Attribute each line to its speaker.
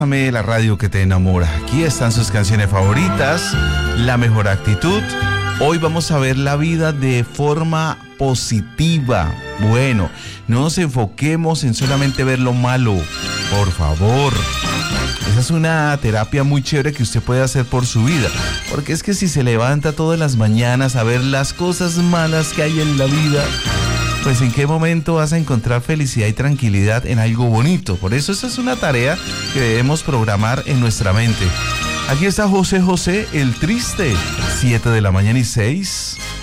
Speaker 1: La radio que te enamora. Aquí están sus canciones favoritas, la mejor actitud. Hoy vamos a ver la vida de forma positiva. Bueno, no nos enfoquemos en solamente ver lo malo, por favor. Esa es una terapia muy chévere que usted puede hacer por su vida. Porque es que si se levanta todas las mañanas a ver las cosas malas que hay en la vida, pues en qué momento vas a encontrar felicidad y tranquilidad en algo bonito. Por eso esa es una tarea que debemos programar en nuestra mente. Aquí está José José, el triste, 7 de la mañana y 6.